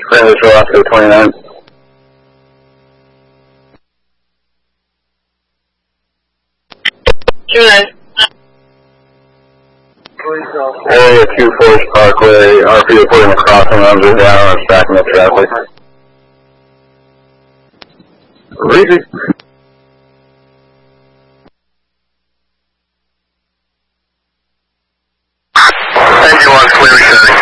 Friendly show after 29. Area 2 Forest Parkway, RP reporting the crossing runs are down and stacking the traffic. Easy. 91, clear setting.